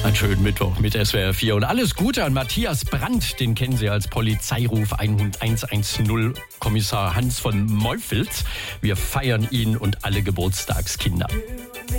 Einen schönen Mittwoch mit SWR 4 und alles Gute an Matthias Brandt, den kennen Sie als Polizeiruf 110, Kommissar Hans von Meufels. Wir feiern ihn und alle Geburtstagskinder.